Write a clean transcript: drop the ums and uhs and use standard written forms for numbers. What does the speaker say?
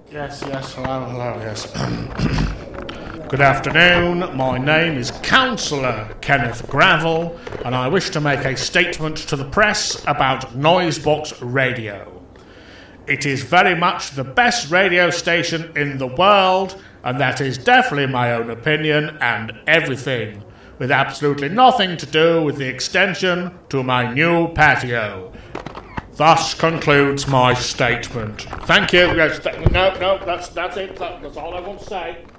Yes, hello, yes. Good afternoon, my name is Councillor Kenneth Gravel, and I wish to make a statement to the press about Noisebox Radio. It is very much the best radio station in the world, and that is definitely my own opinion and everything, with absolutely nothing to do with the extension to my new patio. Thus concludes my statement. Thank you. Yes, no, that's it. That's all I want to say.